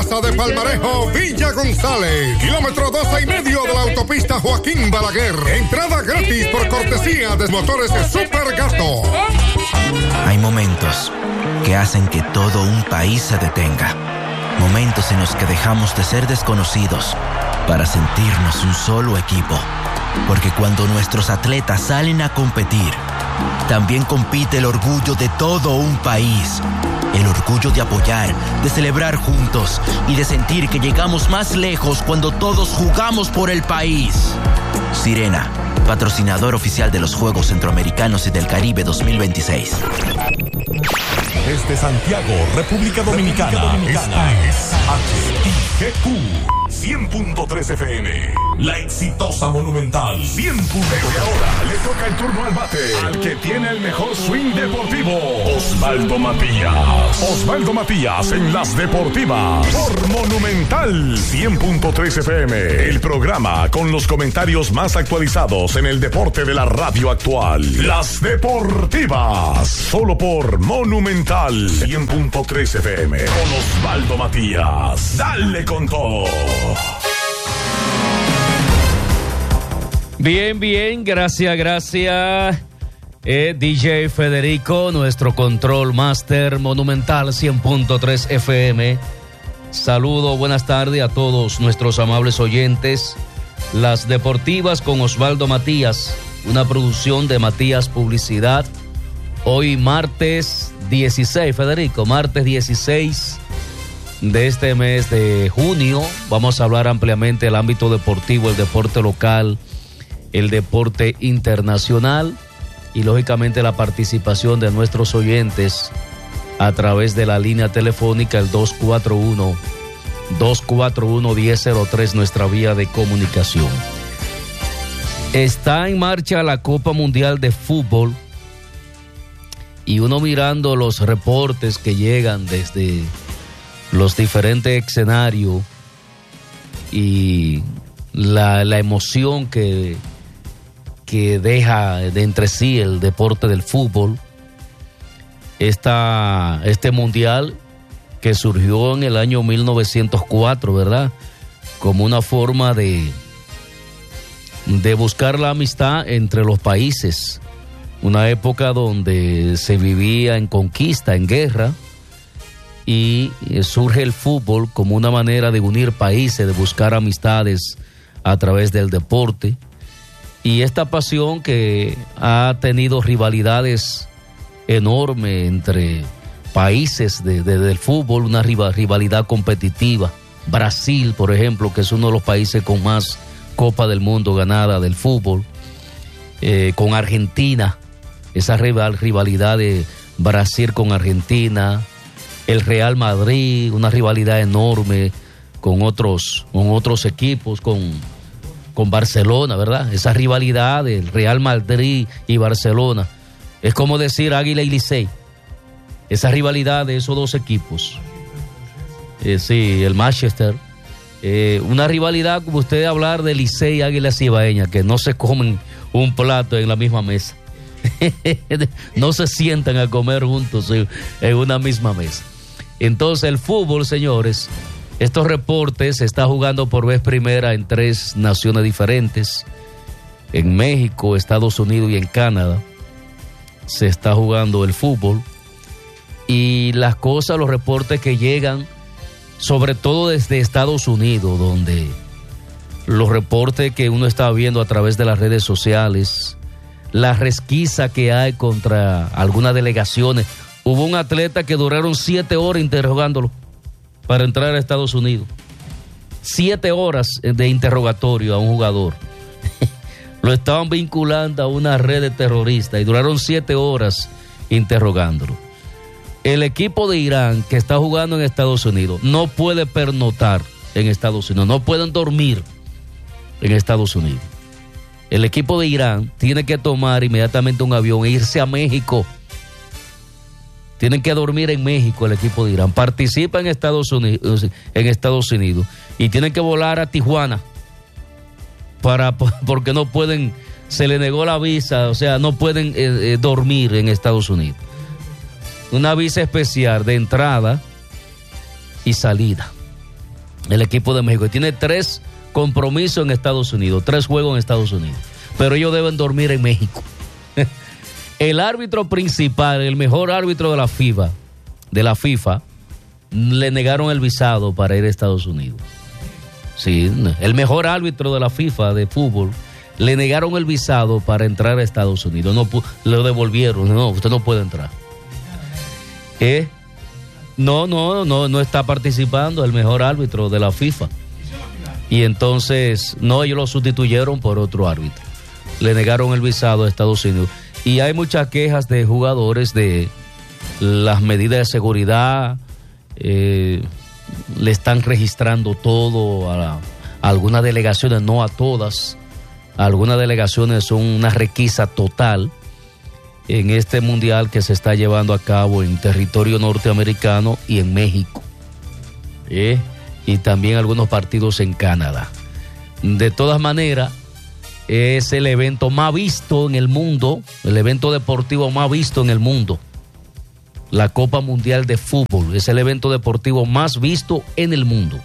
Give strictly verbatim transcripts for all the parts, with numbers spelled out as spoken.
Plaza de Palmarejo, Villa González. Kilómetro doce y medio de la autopista Joaquín Balaguer. Entrada gratis por cortesía de Motores Super Gato. Hay momentos que hacen que todo un país se detenga. Momentos en los que dejamos de ser desconocidos para sentirnos un solo equipo. Porque cuando nuestros atletas salen a competir, también compite el orgullo de todo un país. El orgullo de apoyar, de celebrar juntos y de sentir que llegamos más lejos cuando todos jugamos por el país. Sirena, patrocinador oficial de los Juegos Centroamericanos y del Caribe dos mil veintiséis. Desde Santiago, República Dominicana, República Dominicana. Esta es H I G Q cien punto tres F M. La exitosa Monumental cien punto tres. Desde ahora le toca el turno al bate al que tiene el mejor swing deportivo, Osvaldo Matías. Osvaldo Matías en las deportivas por Monumental cien punto tres F M. El programa con los comentarios más actualizados en el deporte de la radio actual. Las deportivas solo por Monumental cien punto tres F M con Osvaldo Matías. Dale con todo. Bien, bien, gracias, gracias. Eh, D J Federico, nuestro control master Monumental cien punto tres F M. Saludo, buenas tardes a todos nuestros amables oyentes. Las deportivas con Osvaldo Matías, una producción de Matías Publicidad. Hoy martes dieciséis, Federico, martes dieciséis de este mes de junio. Vamos a hablar ampliamente del ámbito deportivo, el deporte local, el deporte internacional y lógicamente la participación de nuestros oyentes a través de la línea telefónica el dos cuatro uno, dos cuatro uno, uno cero cero tres, nuestra vía de comunicación. Está en marcha la Copa Mundial de Fútbol y uno mirando los reportes que llegan desde los diferentes escenarios y la, la emoción que, que deja de entre sí el deporte del fútbol. Esta, este mundial que surgió en el año mil novecientos cuatro, ¿verdad? Como una forma de, de buscar la amistad entre los países. Una época donde se vivía en conquista, en guerra, y surge el fútbol como una manera de unir países, de buscar amistades a través del deporte. Y esta pasión que ha tenido rivalidades enormes entre países de, de, del fútbol, una rivalidad competitiva. Brasil, por ejemplo, que es uno de los países con más Copa del Mundo ganada del fútbol, eh, con Argentina, esa rival, rivalidad de Brasil con Argentina, el Real Madrid, una rivalidad enorme con otros, con otros equipos, con, con Barcelona, ¿verdad? Esa rivalidad del Real Madrid y Barcelona es como decir Águila y Licey. Esa rivalidad de esos dos equipos. Eh, sí, el Manchester. Eh, una rivalidad como usted hablar de Licey y Águila Cibaeña, que no se comen un plato en la misma mesa. No se sientan a comer juntos en una misma mesa. Entonces el fútbol, señores, estos reportes se está jugando por vez primera en tres naciones diferentes. En México, Estados Unidos y en Canadá se está jugando el fútbol. Y las cosas, los reportes que llegan, sobre todo desde Estados Unidos, donde los reportes que uno está viendo a través de las redes sociales, la resquisa que hay contra algunas delegaciones. Hubo un atleta que duraron siete horas interrogándolo para entrar a Estados Unidos. Siete horas de interrogatorio a un jugador. Lo estaban vinculando a una red de terroristas y duraron siete horas interrogándolo. El equipo de Irán que está jugando en Estados Unidos no puede pernoctar en Estados Unidos, no pueden dormir en Estados Unidos. El equipo de Irán tiene que tomar inmediatamente un avión e irse a México. Tienen que dormir en México el equipo de Irán. Participa en Estados Unidos, en Estados Unidos y tienen que volar a Tijuana para, porque no pueden, se le negó la visa, o sea, no pueden eh, eh, dormir en Estados Unidos. Una visa especial de entrada y salida. el equipo de México. Tiene tres compromisos en Estados Unidos, tres juegos en Estados Unidos. Pero ellos deben dormir en México. El árbitro principal, el mejor árbitro de la FIFA, de la FIFA, le negaron el visado para ir a Estados Unidos. Sí, el mejor árbitro de la FIFA de fútbol, le negaron el visado para entrar a Estados Unidos. No, lo devolvieron. No, usted no puede entrar. ¿Eh? No, no, no, no está participando el mejor árbitro de la FIFA. Y entonces, no, ellos lo sustituyeron por otro árbitro. Le negaron el visado a Estados Unidos. Y hay muchas quejas de jugadores de las medidas de seguridad. Eh, le están registrando todo a, a algunas delegaciones, no a todas. Algunas delegaciones son una requisa total en este mundial que se está llevando a cabo en territorio norteamericano y en México. ¿Eh? Y también algunos partidos en Canadá. De todas maneras, es el evento más visto en el mundo, el evento deportivo más visto en el mundo. La Copa Mundial de Fútbol es el evento deportivo más visto en el mundo.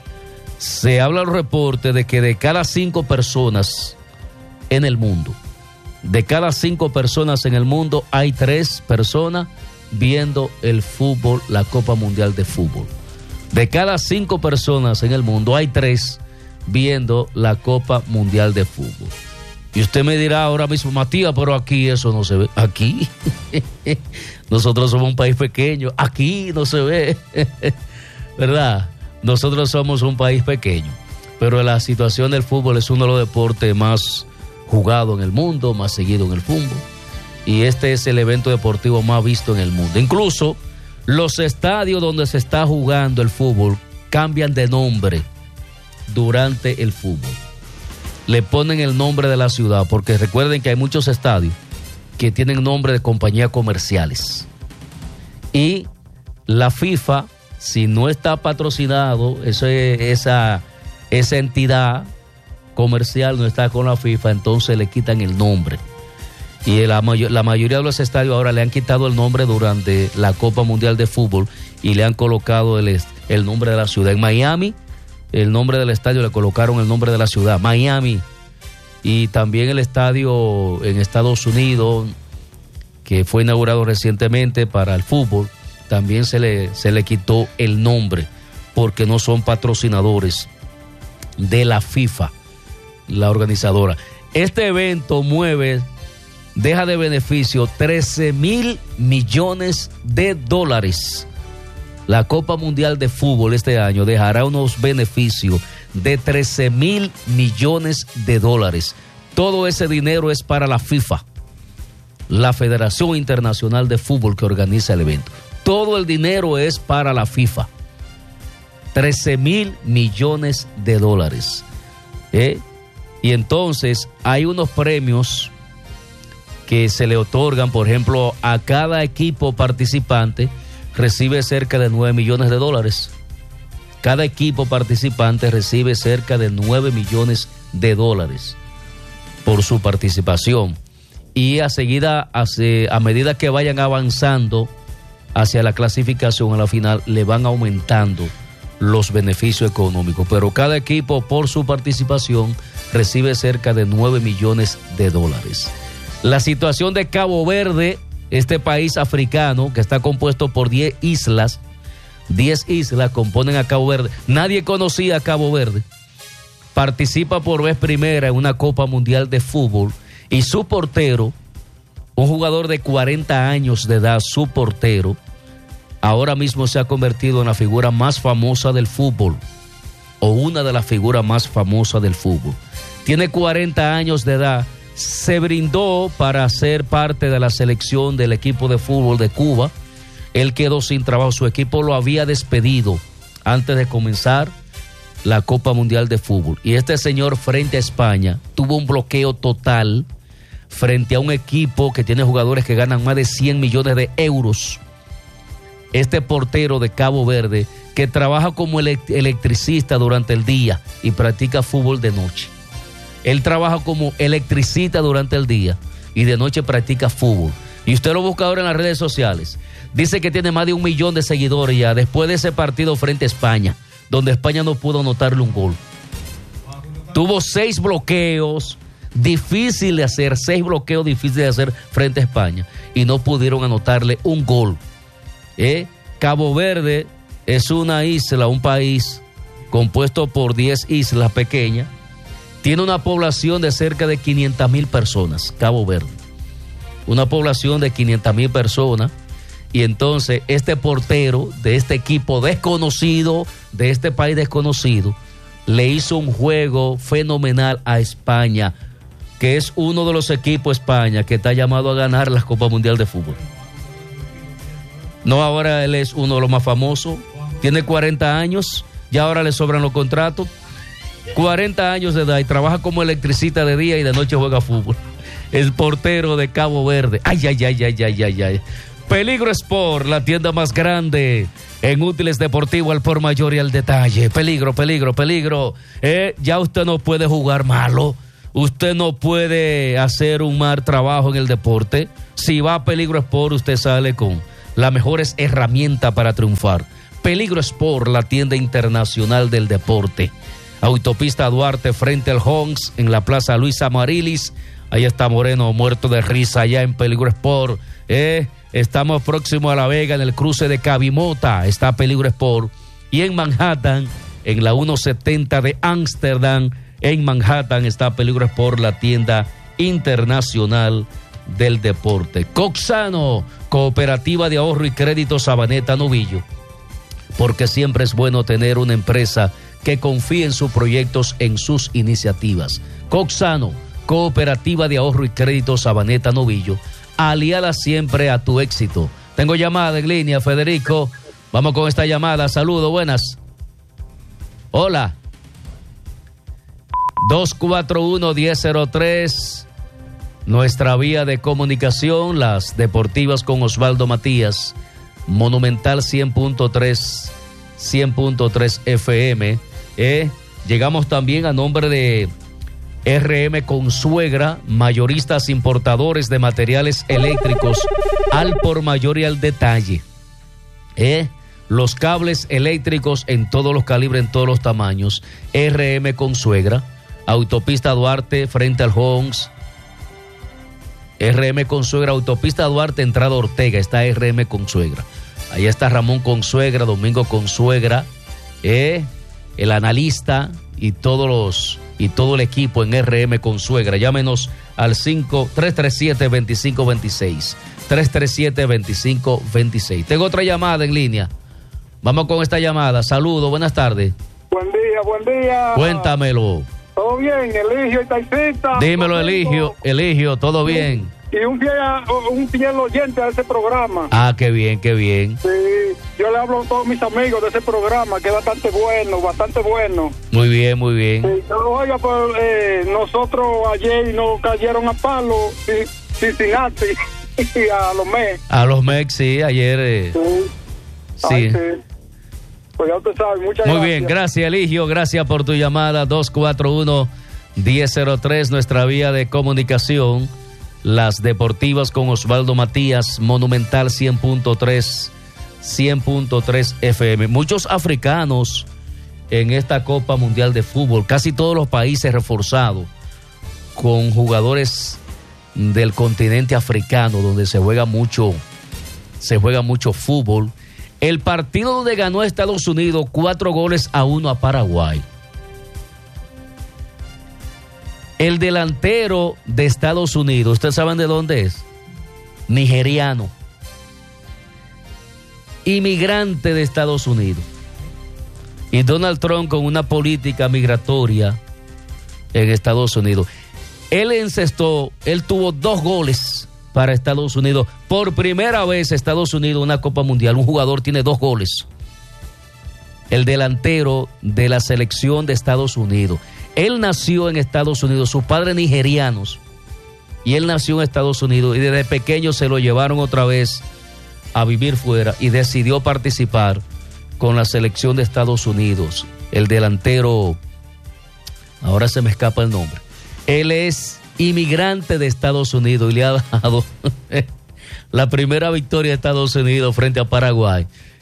Se habla el reporte de que de cada cinco personas en el mundo, de cada cinco personas en el mundo, hay tres personas viendo el fútbol, la Copa Mundial de Fútbol. De cada cinco personas en el mundo, hay tres viendo la Copa Mundial de Fútbol. Y usted me dirá ahora mismo, Matías, pero aquí eso no se ve. Aquí, nosotros somos un país pequeño, aquí no se ve, ¿verdad? Nosotros somos un país pequeño, pero la situación del fútbol es uno de los deportes más jugados en el mundo, más seguido en el fútbol, y este es el evento deportivo más visto en el mundo. Incluso los estadios donde se está jugando el fútbol cambian de nombre durante el fútbol. Le ponen el nombre de la ciudad, porque recuerden que hay muchos estadios que tienen nombre de compañías comerciales. Y la FIFA, si no está patrocinado, eso es, esa, esa entidad comercial no está con la FIFA, entonces le quitan el nombre. Y la, la mayoría de los estadios ahora le han quitado el nombre durante la Copa Mundial de Fútbol y le han colocado el, el nombre de la ciudad. En Miami, el nombre del estadio le colocaron el nombre de la ciudad, Miami. Y también el estadio en Estados Unidos, que fue inaugurado recientemente para el fútbol, también se le, se le quitó el nombre porque no son patrocinadores de la FIFA, la organizadora. Este evento mueve, deja de beneficio trece mil millones de dólares. La Copa Mundial de Fútbol este año dejará unos beneficios de trece mil millones de dólares. Todo ese dinero es para la FIFA, la Federación Internacional de Fútbol que organiza el evento. Todo el dinero es para la FIFA. trece mil millones de dólares. ¿Eh? Y entonces hay unos premios que se le otorgan, por ejemplo, a cada equipo participante recibe cerca de nueve millones de dólares. Cada equipo participante recibe cerca de nueve millones de dólares por su participación. Y a seguida, a medida que vayan avanzando hacia la clasificación a la final, le van aumentando los beneficios económicos. Pero cada equipo por su participación recibe cerca de nueve millones de dólares. La situación de Cabo Verde, este país africano que está compuesto por diez islas, diez islas componen a Cabo Verde. Nadie conocía a Cabo Verde. Participa por vez primera en una Copa Mundial de Fútbol y su portero, un jugador de cuarenta años de edad, su portero, ahora mismo se ha convertido en la figura más famosa del fútbol, o una de las figuras más famosas del fútbol. Tiene cuarenta años de edad, se brindó para ser parte de la selección del equipo de fútbol de Cuba. Él quedó sin trabajo, su equipo lo había despedido antes de comenzar la Copa Mundial de Fútbol. Y este señor frente a España tuvo un bloqueo total frente a un equipo que tiene jugadores que ganan más de cien millones de euros. Este portero de Cabo Verde que trabaja como electricista durante el día y practica fútbol de noche. Él trabaja como electricista durante el día y de noche practica fútbol. Y usted lo busca ahora en las redes sociales. Dice que tiene más de un millón de seguidores ya después de ese partido frente a España. donde España no pudo anotarle un gol. Tuvo seis bloqueos, difícil de hacer, seis bloqueos difíciles de hacer frente a España y no pudieron anotarle un gol. ¿Eh? Cabo Verde es una isla, un país compuesto por diez islas pequeñas. Tiene una población de cerca de quinientas mil personas, Cabo Verde. Una población de quinientas mil personas. Y entonces este portero de este equipo desconocido, de este país desconocido, le hizo un juego fenomenal a España, que es uno de los equipos España que está llamado a ganar la Copa Mundial de Fútbol. No, ahora él es uno de los más famosos, tiene cuarenta años, ya ahora le sobran los contratos, cuarenta años de edad y trabaja como electricista de día y de noche juega fútbol. El portero de Cabo Verde. Ay, ay, ay, ay, ay, ay, ay. Peligro Sport, la tienda más grande en útiles deportivos al por mayor y al detalle. Peligro, peligro, peligro. Eh, ya usted no puede jugar malo. Usted no puede hacer un mal trabajo en el deporte. Si va a Peligro Sport, usted sale con las mejores herramientas para triunfar. Peligro Sport, la tienda internacional del deporte. Autopista Duarte frente al Honks en la Plaza Luis Amarilis. Ahí está Moreno muerto de risa allá en Peligro Sport. Eh, estamos próximos a La Vega en el cruce de Cabimota. Está Peligro Sport. Y en Manhattan, en la ciento setenta de Ámsterdam, en Manhattan está Peligro Sport, la tienda internacional del deporte. Coxano, Cooperativa de Ahorro y Crédito Sabaneta Novillo. Porque siempre es bueno tener una empresa que confíe en sus proyectos, en sus iniciativas. Coxano, Cooperativa de Ahorro y Crédito Sabaneta Novillo, aliada siempre a tu éxito. Tengo llamada en línea, Federico. Vamos con esta llamada. Saludos, buenas. Hola. dos cuatro uno, uno cero cero tres. Nuestra vía de comunicación, las deportivas con Osvaldo Matías. Monumental cien punto tres, cien punto tres F M. Eh, llegamos también a nombre de R M Consuegra, mayoristas importadores de materiales eléctricos al por mayor y al detalle. Eh, los cables eléctricos en todos los calibres, en todos los tamaños. R M Consuegra, Autopista Duarte frente al Homs. R M Consuegra, Autopista Duarte, entrada Ortega, está R M Consuegra. Ahí está Ramón Consuegra, Domingo Consuegra, eh, el analista y todos los y todo el equipo en R M Consuegra. Llámenos al cinco tres tres siete, dos cinco dos seis. tres tres siete, dos cinco dos seis. Tengo otra llamada en línea. Vamos con esta llamada. Saludos, buenas tardes. Buen día, buen día. Cuéntamelo. ¿Todo bien? Eligio y Taicita. Dímelo, Eligio, Eligio, ¿todo bien? Y un fiel, un fiel oyente a ese programa. Ah, qué bien, qué bien. Sí, yo le hablo a todos mis amigos de ese programa, que es bastante bueno, bastante bueno. Muy bien, muy bien. Sí, pero, oiga, pues eh, nosotros ayer nos cayeron a palo, Cincinnati, y a los Mets. A los Mets, sí, ayer. Eh, sí. Sí. Ay, sí. Pues ya usted sabe, muchas Muy gracias. bien, gracias Eligio, gracias por tu llamada. Dos cuatro uno, uno cero cero tres, nuestra vía de comunicación. Las deportivas con Osvaldo Matías, Monumental cien punto tres, cien punto tres F M. Muchos africanos en esta Copa Mundial de Fútbol, casi todos los países reforzados con jugadores del continente africano, donde se juega mucho, se juega mucho fútbol. El partido donde ganó Estados Unidos cuatro goles a uno a Paraguay. El delantero de Estados Unidos, ¿ustedes saben de dónde es? Nigeriano. Inmigrante de Estados Unidos. Y Donald Trump con una política migratoria en Estados Unidos. Él encestó, él tuvo dos goles para Estados Unidos. Por primera vez Estados Unidos, una Copa Mundial, un jugador tiene dos goles. El delantero de la selección de Estados Unidos. Él nació en Estados Unidos, sus padres nigerianos, y él nació en Estados Unidos y desde pequeño se lo llevaron otra vez a vivir fuera y decidió participar con la selección de Estados Unidos. El delantero, ahora se me escapa el nombre, él es inmigrante de Estados Unidos y le ha dado la primera victoria de Estados Unidos frente a Paraguay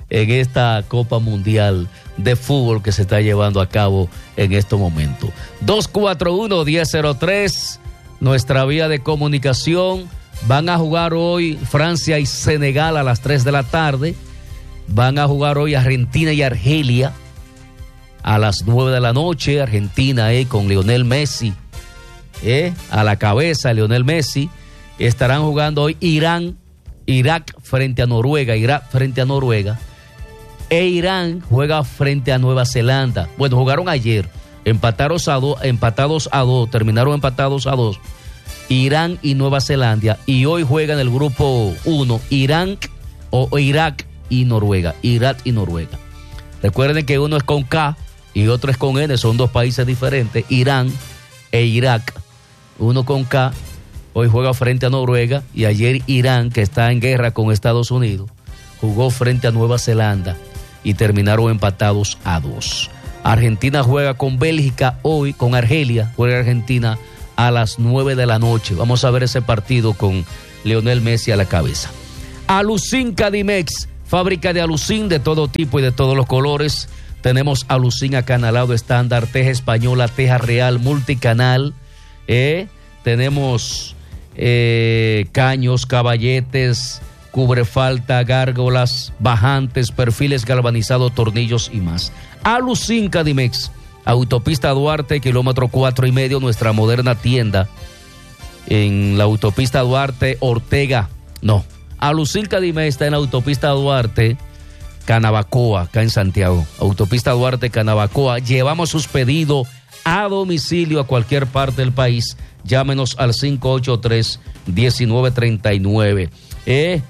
en esta Copa Mundial de Fútbol que se está llevando a cabo en estos momentos. dos cuatro uno, uno cero cero tres, nuestra vía de comunicación. Van a jugar hoy Francia y Senegal a las tres de la tarde. Van a jugar hoy Argentina y Argelia a las nueve de la noche. Argentina eh, con Lionel Messi eh, a la cabeza, Lionel Messi. Estarán jugando hoy Irán, Irak frente a Noruega, Irak frente a Noruega. E Irán juega frente a Nueva Zelanda. Bueno, jugaron ayer, empatados a dos, empatados a dos, terminaron empatados a dos. Irán y Nueva Zelanda, y hoy juegan el grupo uno, Irán o, o Irak y Noruega, Irak y Noruega. Recuerden que uno es con K y otro es con N, son dos países diferentes, Irán e Irak, uno con K, hoy juega frente a Noruega, y ayer Irán, que está en guerra con Estados Unidos, jugó frente a Nueva Zelanda y terminaron empatados a dos. Argentina juega con Bélgica hoy, con Argelia, juega Argentina a las nueve de la noche. Vamos a ver ese partido con Lionel Messi a la cabeza. Alucin Cadimex, fábrica de alucin de todo tipo y de todos los colores. Tenemos alucin acanalado estándar, teja española, teja real, multicanal. Eh, tenemos eh, caños, caballetes, cubrefalta, gárgolas, bajantes, perfiles galvanizados, tornillos y más. Alucin Cadimex, Autopista Duarte, kilómetro cuatro y medio, nuestra moderna tienda en la Autopista Duarte, Ortega, no, Alucin Cadimex está en la Autopista Duarte, Canabacoa, acá en Santiago, Autopista Duarte, Canabacoa. Llevamos sus pedidos a domicilio a cualquier parte del país. Llámenos al cinco ocho tres, uno nueve tres nueve. Eh,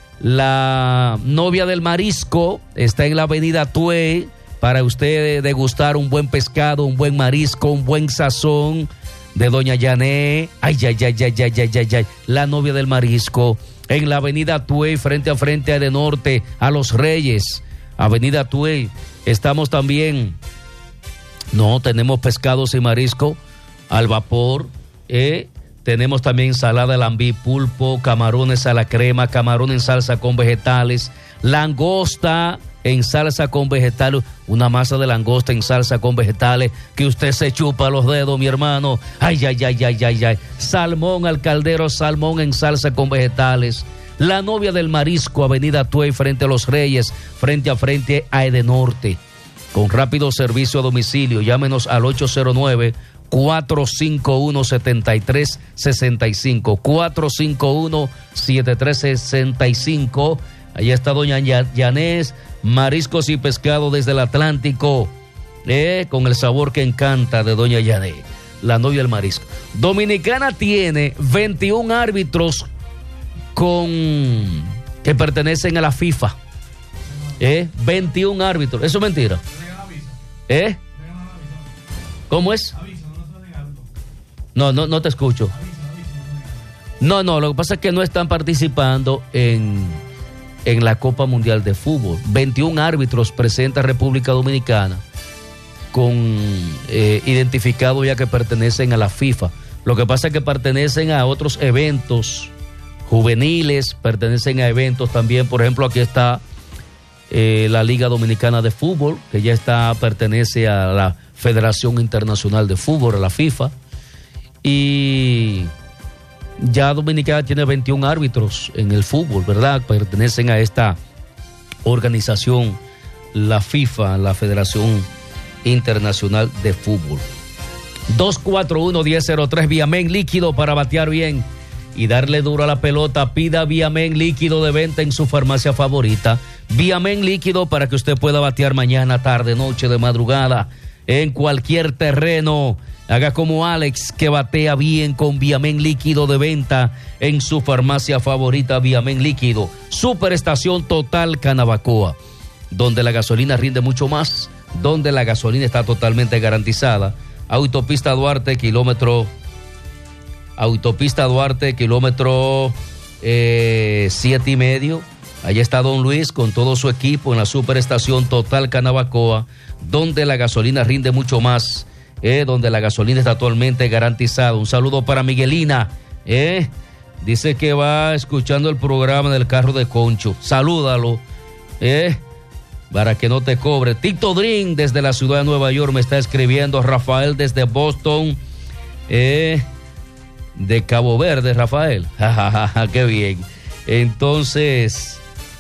la novia del marisco está en la avenida Tuey, para usted degustar un buen pescado, un buen marisco, un buen sazón de Doña Yané. Ay, ay, ay, ay, ay, ay, ay, ay. La novia del marisco en la avenida Tuey, frente a frente a de Norte, a Los Reyes, avenida Tuey. Estamos también, no, tenemos pescados y marisco al vapor, eh. Tenemos también ensalada de lambí, pulpo, camarones a la crema, camarón en salsa con vegetales, langosta en salsa con vegetales, una masa de langosta en salsa con vegetales que usted se chupa los dedos, mi hermano. Ay, ay, ay, ay, ay, ay. Salmón al caldero, salmón en salsa con vegetales. La novia del marisco, avenida Tuey, frente a Los Reyes, frente a frente a Edenorte. Con rápido servicio a domicilio, llámenos al ocho cero nueve, cuatro cinco uno, siete tres seis cinco, cuatro cinco uno, siete tres seis cinco. Allá está doña Yanés, mariscos y pescado desde el Atlántico, eh, con el sabor que encanta de doña Yanés, la novia del marisco. Dominicana tiene veintiún árbitros con que pertenecen a la FIFA, eh, veintiún árbitros. ¿Eso es mentira? ¿Eh? ¿Cómo es? No, no, no te escucho. No, no, lo que pasa es que no están participando en, en la Copa Mundial de Fútbol. veintiún árbitros presenta República Dominicana con eh, identificados ya que pertenecen a la FIFA. Lo que pasa es que pertenecen a otros eventos juveniles, pertenecen a eventos también, por ejemplo, aquí está eh, la Liga Dominicana de Fútbol, que ya está, pertenece a la Federación Internacional de Fútbol, a la FIFA. Y ya Dominicana tiene veintiún árbitros en el fútbol, ¿verdad? Pertenecen a esta organización, la FIFA, la Federación Internacional de Fútbol. dos cuatro uno, uno cero cero tres, Viamen líquido para batear bien y darle duro a la pelota. Pida Viamen líquido de venta en su farmacia favorita. Viamen líquido para que usted pueda batear mañana, tarde, noche, de madrugada, en cualquier terreno. Haga como Alex, que batea bien con Viamen líquido de venta en su farmacia favorita. Viamen líquido, Superestación Total Canabacoa, donde la gasolina rinde mucho más, donde la gasolina está totalmente garantizada. Autopista Duarte, kilómetro Autopista Duarte, kilómetro eh, siete y medio. Allá está Don Luis con todo su equipo en la Superestación Total Canabacoa, donde la gasolina rinde mucho más. Eh, donde la gasolina está totalmente garantizada. Un saludo para Miguelina, eh, dice que va escuchando el programa del carro de Concho. Salúdalo, eh, para que no te cobre. Tito Dream desde la ciudad de Nueva York me está escribiendo. Rafael desde Boston, eh, de Cabo Verde, Rafael. Qué bien. Entonces,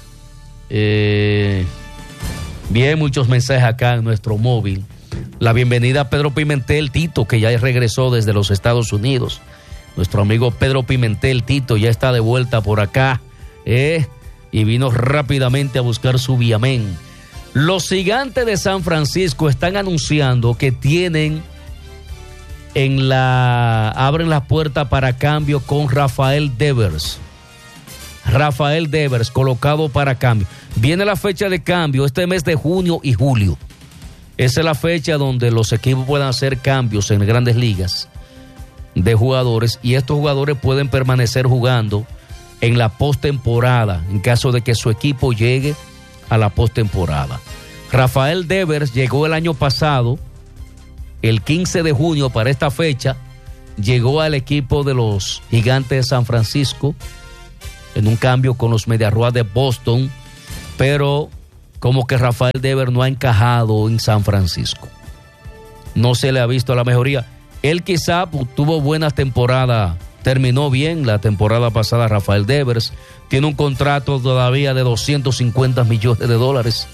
eh, bien, muchos mensajes acá en nuestro móvil. La bienvenida a Pedro Pimentel, Tito, que ya regresó desde los Estados Unidos. Nuestro amigo Pedro Pimentel, Tito, ya está de vuelta por acá, eh, y vino rápidamente a buscar su Viamén. Los Gigantes de San Francisco están anunciando que tienen en la... abren la puerta para cambio con Rafael Devers. Rafael Devers, colocado para cambio. Viene la fecha de cambio este mes de junio y julio. Esa es la fecha donde los equipos puedan hacer cambios en grandes ligas de jugadores, y estos jugadores pueden permanecer jugando en la postemporada en caso de que su equipo llegue a la postemporada. Rafael Devers llegó el año pasado, el quince de junio, para esta fecha, llegó al equipo de los Gigantes de San Francisco en un cambio con los Mediarroas de Boston, pero como que Rafael Devers no ha encajado en San Francisco. No se le ha visto la mejoría. Él quizá tuvo buenas temporadas, terminó bien la temporada pasada Rafael Devers, tiene un contrato todavía de doscientos cincuenta millones de dólares.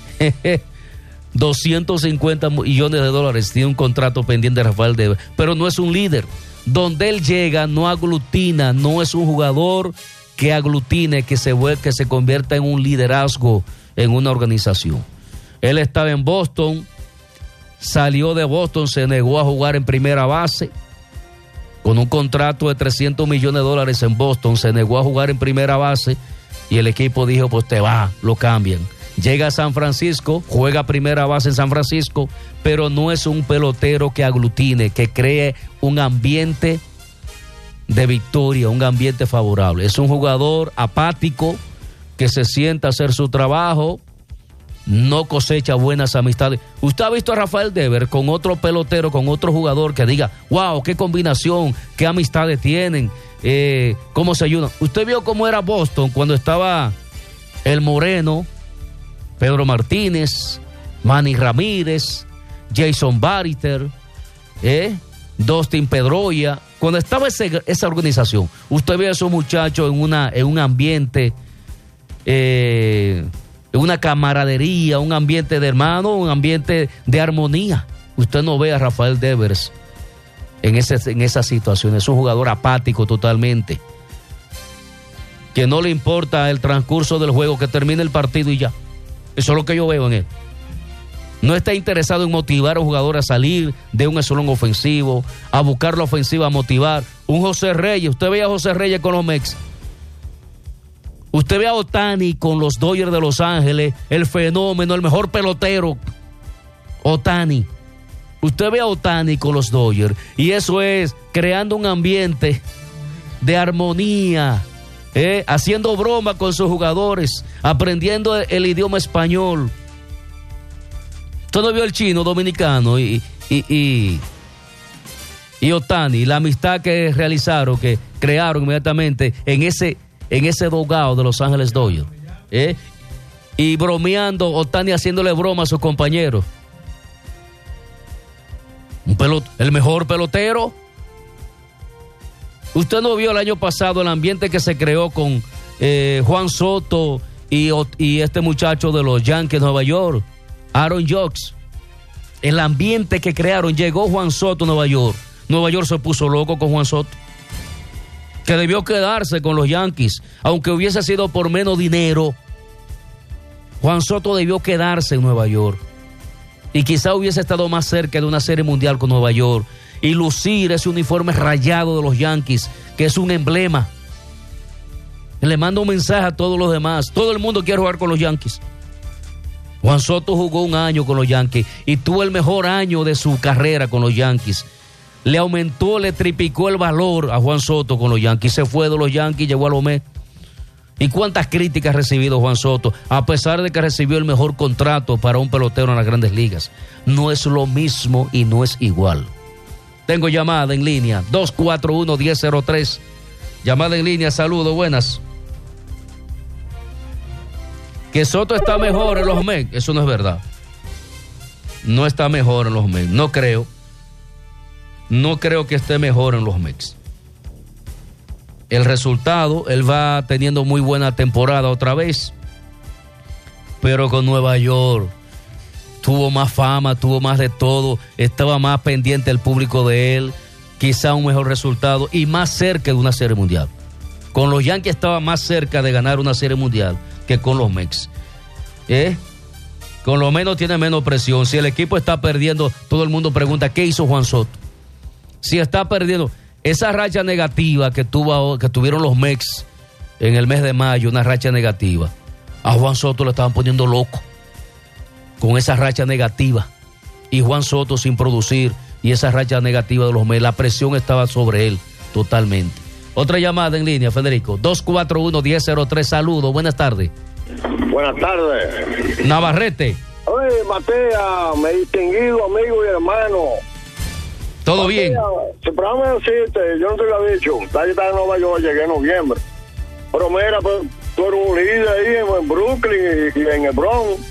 doscientos cincuenta millones de dólares tiene un contrato pendiente de Rafael Devers, pero no es un líder. Donde él llega no aglutina, no es un jugador que aglutine, que se, que se convierta en un liderazgo en una organización. Él estaba en Boston, salió de Boston, se negó a jugar en primera base, con un contrato de trescientos millones de dólares en Boston, se negó a jugar en primera base, y el equipo dijo, pues te va, lo cambian. Llega a San Francisco, juega primera base en San Francisco, pero no es un pelotero que aglutine, que cree un ambiente de victoria, un ambiente favorable. Es un jugador apático, que se sienta a hacer su trabajo, no cosecha buenas amistades. Usted ha visto a Rafael Devers con otro pelotero, con otro jugador que diga, wow, qué combinación, qué amistades tienen, eh, cómo se ayudan. Usted vio cómo era Boston cuando estaba el Moreno, Pedro Martínez, Manny Ramírez, Jason Barrister, eh, Dustin Pedroia. Cuando estaba ese, esa organización, usted ve a esos muchachos en, una, en un ambiente, eh, una camaradería, un ambiente de hermano, un ambiente de armonía. Usted no ve a Rafael Devers en, ese, en esa situación. Es un jugador apático totalmente, que no le importa el transcurso del juego, que termine el partido y ya. Eso es lo que yo veo en él. No está interesado en motivar a un jugador a salir de un eslón ofensivo, a buscar la ofensiva, a motivar. Un José Reyes, usted ve a José Reyes con los Mex. Usted ve a Ohtani con los Dodgers de Los Ángeles, el fenómeno, el mejor pelotero, Ohtani. Usted ve a Ohtani con los Dodgers, y eso es creando un ambiente de armonía, eh, haciendo broma con sus jugadores, aprendiendo el, el idioma español. Usted no vio el chino dominicano y, y, y, y Ohtani, la amistad que realizaron, que crearon inmediatamente en ese... en ese dogado de Los Ángeles Dodgers, ¿eh? Y bromeando, Ohtani haciéndole broma a sus compañeros. Un pelot, el mejor pelotero. Usted no vio el año pasado el ambiente que se creó con eh, Juan Soto y, y este muchacho de los Yankees de Nueva York, Aaron Judge. El ambiente que crearon, llegó Juan Soto a Nueva York. Nueva York se puso loco con Juan Soto, que debió quedarse con los Yankees, aunque hubiese sido por menos dinero. Juan Soto debió quedarse en Nueva York, y quizá hubiese estado más cerca de una serie mundial con Nueva York, y lucir ese uniforme rayado de los Yankees, que es un emblema. Le mando un mensaje a todos los demás. Todo el mundo quiere jugar con los Yankees. Juan Soto jugó un año con los Yankees y tuvo el mejor año de su carrera con los Yankees. Le aumentó, le triplicó el valor a Juan Soto con los Yankees. Se fue de los Yankees, llegó a los Mets. ¿Y cuántas críticas ha recibido Juan Soto? A pesar de que recibió el mejor contrato para un pelotero en las Grandes Ligas. No es lo mismo y no es igual. Tengo llamada en línea, dos cuatro uno, uno cero cero tres. Llamada en línea, saludos, buenas. Que Soto está mejor en los Mets, eso no es verdad. No está mejor en los Mets, no creo. No creo que esté mejor en los Mets. El resultado, él va teniendo muy buena temporada otra vez, pero con Nueva York tuvo más fama, tuvo más de todo, estaba más pendiente el público de él, quizá un mejor resultado y más cerca de una serie mundial. Con los Yankees estaba más cerca de ganar una serie mundial que con los Mets. ¿Eh? Con lo menos tiene menos presión. Si el equipo está perdiendo, todo el mundo pregunta, ¿qué hizo Juan Soto? Si está perdiendo, esa racha negativa que, tuvo, que tuvieron los Mets en el mes de mayo, una racha negativa, a Juan Soto lo estaban poniendo loco con esa racha negativa. Y Juan Soto sin producir y esa racha negativa de los Mets, la presión estaba sobre él totalmente. Otra llamada en línea, Federico. dos cuatro uno, uno cero cero tres, saludos, buenas tardes. Buenas tardes. Navarrete. Oye, Matea, mi distinguido amigo y hermano. ¿Todo Matea, bien? Si programa decirte, yo no te lo he dicho, está en Nueva York, llegué en noviembre. Pero mira, pues, tú eres un líder ahí en, en Brooklyn y, y en el Bronx.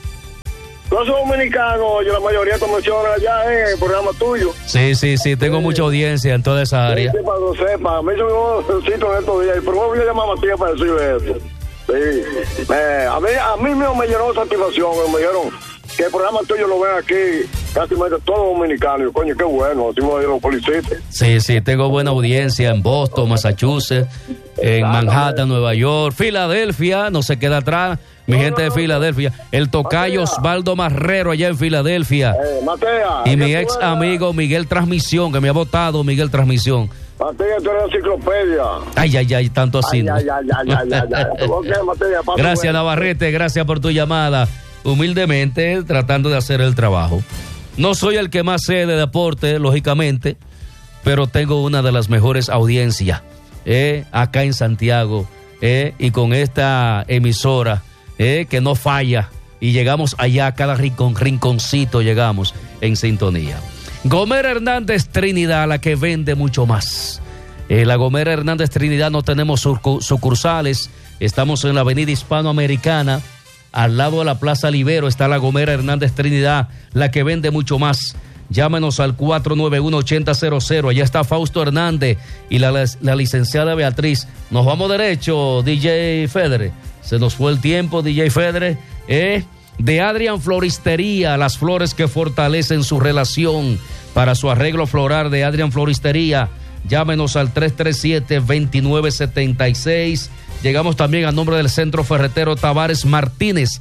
Todos esos dominicanos, yo la mayoría te mencionan allá en el programa tuyo. Sí, sí, sí, tengo sí. mucha audiencia en toda esa área. Sí, sí, para que lo sepa. Me hizo un sitio en estos días, y primero voy a llamar a Matías para decirle esto. Sí. Eh, a mí, a mí mismo me llenó satisfacción, me dijeron que el programa tuyo lo ven aquí, casi todos dominicanos. Coño, qué bueno, así me lo felicite. Sí, sí, tengo buena audiencia en Boston, Massachusetts, en Manhattan, Nueva York, Filadelfia, no se queda atrás. Mi no, gente no, de Filadelfia, el tocayo Matea. Osvaldo Marrero allá en Filadelfia. Eh, Matea, y mi ex amigo Miguel Transmisión, que me ha votado Miguel Transmisión. Matea, tú eres enciclopedia. Ay, ay, ay, tanto así. Ay, ¿no? ay, ay, ay, ay, ay, ay. Okay, Matea, gracias, bueno. Navarrete, gracias por tu llamada. Humildemente, tratando de hacer el trabajo. No soy el que más sé de deporte, lógicamente, pero tengo una de las mejores audiencias eh, acá en Santiago eh, y con esta emisora. Eh, que no falla y llegamos allá, cada rincón, rinconcito llegamos en sintonía. Gomera Hernández Trinidad, la que vende mucho más. En la Gomera Hernández Trinidad no tenemos sucursales, estamos en la avenida Hispanoamericana, al lado de la Plaza Libero está la Gomera Hernández Trinidad, la que vende mucho más. Llámenos al cuatro nueve uno, ocho cero cero cero, allá está Fausto Hernández y la, la licenciada Beatriz. Nos vamos derecho, D J Fedre. Se nos fue el tiempo, D J Fedre. Eh, de Adrian Floristería, las flores que fortalecen su relación. Para su arreglo floral de Adrian Floristería, llámenos al tres tres siete, dos nueve siete seis. Llegamos también a nombre del Centro Ferretero Tavares Martínez,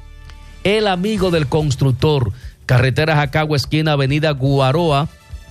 el amigo del constructor. Carretera Jacagua, esquina Avenida Guaroa.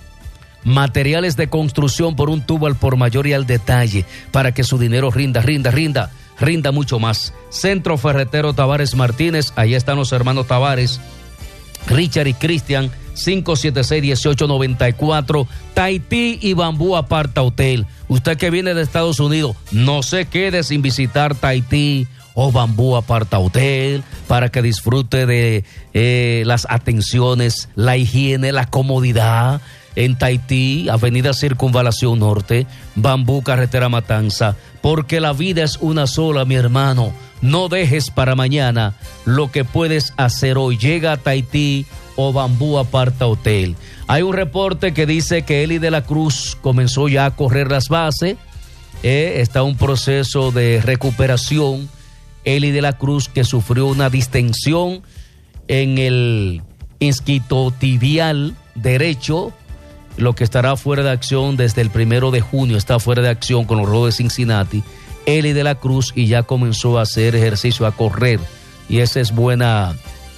Materiales de construcción por un tubo al por mayor y al detalle, para que su dinero rinda, rinda, rinda, rinda mucho más. Centro Ferretero Tavares Martínez, ahí están los hermanos Tavares, Richard y Cristian, cinco siete seis, uno ocho nueve cuatro. Tahití y Bambú Aparta Hotel. Usted que viene de Estados Unidos, no se quede sin visitar Tahití o Bambú Aparta Hotel, para que disfrute de eh, las atenciones, la higiene, la comodidad. En Tahití, Avenida Circunvalación Norte, Bambú, Carretera Matanza, porque la vida es una sola, mi hermano. No dejes para mañana lo que puedes hacer hoy. Llega a Tahití o Bambú Aparta Hotel. Hay un reporte que dice que Eli de la Cruz comenzó ya a correr las bases. Eh, está un proceso de recuperación. Eli de la Cruz, que sufrió una distensión en el isquiotibial derecho, lo que estará fuera de acción desde el primero de junio, está fuera de acción con los Rojos de Cincinnati. Eli de la Cruz, y ya comenzó a hacer ejercicio, a correr, y esa es buena,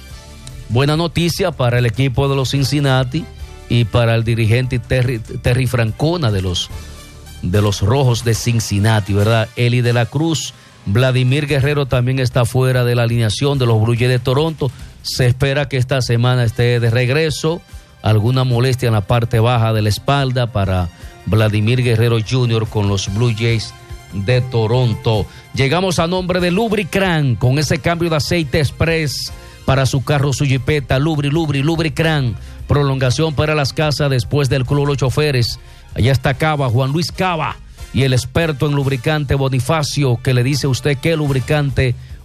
buena noticia para el equipo de los Cincinnati y para el dirigente Terry, Terry Francona de los, de los Rojos de Cincinnati, ¿verdad? Eli de la Cruz. Vladimir Guerrero también está fuera de la alineación de los Blue Jays de Toronto. Se espera que esta semana esté de regreso. Alguna molestia en la parte baja de la espalda para Vladimir Guerrero junior con los Blue Jays de Toronto. Llegamos a nombre de Lubricran, con ese cambio de aceite express para su carro, su jipeta. Lubri, Lubri, Lubricran. Prolongación para las casas después del Club Los Choferes. Allá está Cava, Juan Luis Cava, y el experto en lubricante Bonifacio, que le dice a usted qué lubricante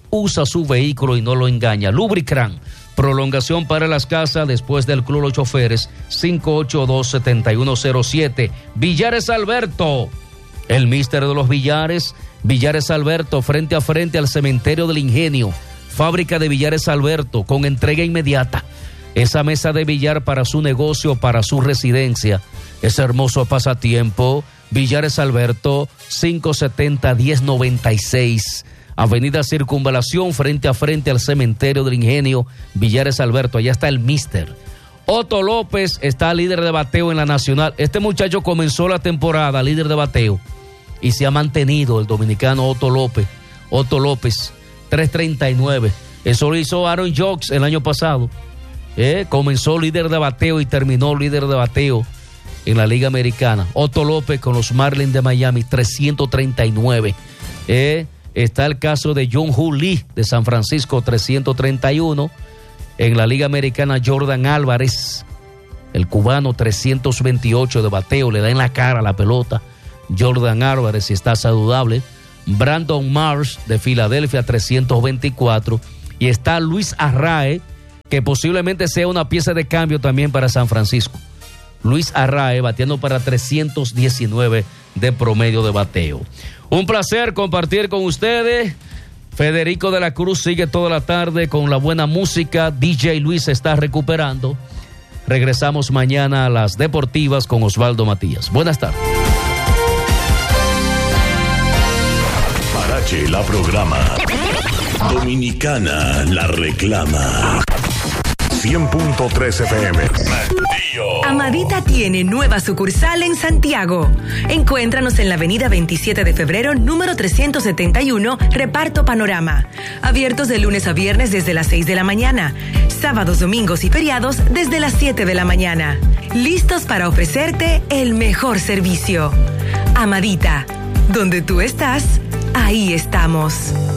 usa su vehículo y no lo engaña. Lubricran, prolongación para las casas después del Club Los Choferes, cinco ocho dos, siete uno cero siete. Villares Alberto, el míster de los billares. Villares Alberto, frente a frente al Cementerio del Ingenio. Fábrica de Villares Alberto, con entrega inmediata. Esa mesa de billar para su negocio, para su residencia. Ese hermoso pasatiempo. Villares Alberto, cinco setenta, diez noventa y seis. Avenida Circunvalación, frente a frente al Cementerio del Ingenio. Villares Alberto, allá está el míster. Otto López está líder de bateo en la Nacional. Este muchacho comenzó la temporada líder de bateo y se ha mantenido, el dominicano Otto López. Otto López, tres treinta y nueve. Eso lo hizo Aaron Jocks el año pasado. Eh, comenzó líder de bateo y terminó líder de bateo en la Liga Americana. Otto López con los Marlins de Miami, trescientos treinta y nueve. Eh, está el caso de Jung-Hoo Lee de San Francisco, trescientos treinta y uno. En la Liga Americana, Jordan Álvarez, el cubano, trescientos veintiocho de bateo, le da en la cara la pelota. Jordan Álvarez, si está saludable. Brandon Marsh de Filadelfia, trescientos veinticuatro. Y está Luis Arrae, que posiblemente sea una pieza de cambio también para San Francisco. Luis Arrae bateando para trescientos diecinueve de promedio de bateo. Un placer compartir con ustedes. Federico de la Cruz sigue toda la tarde con la buena música. D J Luis se está recuperando. Regresamos mañana a las deportivas con Osvaldo Matías. Buenas tardes. Parache la programa. Dominicana la reclama. cien punto tres F M. Amadita tiene nueva sucursal en Santiago. Encuéntranos en la avenida veintisiete de febrero, número trescientos setenta y uno, Reparto Panorama. Abiertos de lunes a viernes desde las seis de la mañana. Sábados, domingos y feriados desde las siete de la mañana. Listos para ofrecerte el mejor servicio. Amadita, donde tú estás, ahí estamos.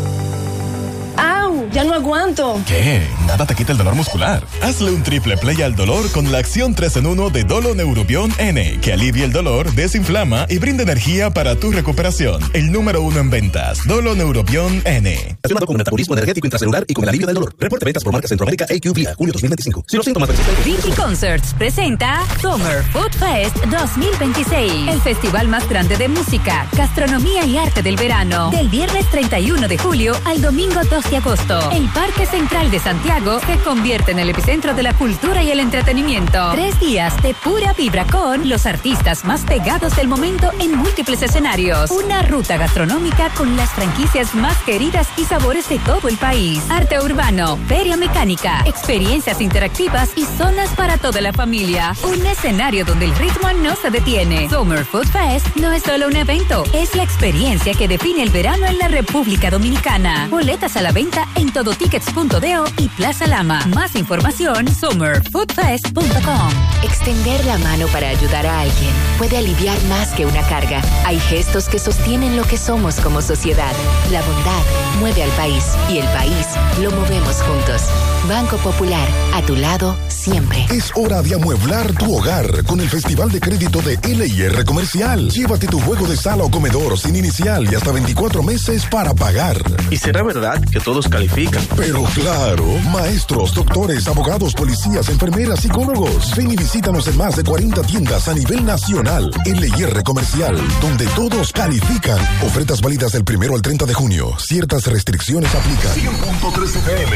¡Au! ¡Ya no aguanto! ¿Qué? Nada te quita el dolor muscular. Hazle un triple play al dolor con la acción tres en uno de Dolo Neurobion N, que alivia el dolor, desinflama y brinda energía para tu recuperación. El número uno en ventas, Dolo Neurobion N. Relacionado con el metabolismo energético intracelular y con el alivio del dolor. Reporte ventas por marca Centroamérica A Q V A, julio dos mil veinticinco. Si los síntomas persisten... Vinci Concerts presenta Summer Food Fest dos mil veintiséis. El festival más grande de música, gastronomía y arte del verano. Del viernes treinta y uno de julio al domingo dos de agosto. El Parque Central de Santiago se convierte en el epicentro de la cultura y el entretenimiento. Tres días de pura vibra con los artistas más pegados del momento en múltiples escenarios. Una ruta gastronómica con las franquicias más queridas y sabores de todo el país. Arte urbano, feria mecánica, experiencias interactivas y zonas para toda la familia. Un escenario donde el ritmo no se detiene. Summer Food Fest no es solo un evento, es la experiencia que define el verano en la República Dominicana. Boletas a la venta en todotickets punto de o y Plaza Lama. Más información, summer food fest punto com. Extender la mano para ayudar a alguien puede aliviar más que una carga. Hay gestos que sostienen lo que somos como sociedad. La bondad mueve al país y el país lo movemos juntos. Banco Popular, a tu lado siempre. Es hora de amueblar tu hogar con el Festival de Crédito de L I R Comercial. Llévate tu juego de sala o comedor sin inicial y hasta veinticuatro meses para pagar. ¿Y será verdad que todos califican? Pero claro, maestros, doctores, abogados, policías, enfermeras, psicólogos. Ven y visítanos en más de cuarenta tiendas a nivel nacional. L I R Comercial, donde todos califican. Ofertas válidas del primero al treinta de junio. Ciertas restricciones aplican. cien punto tres F M.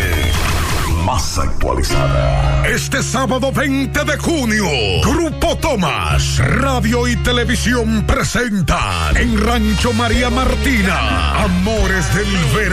Más actualizada. Este sábado veinte de junio, Grupo Tomás, Radio y Televisión presentan en Rancho María Martina, Amores del Verano.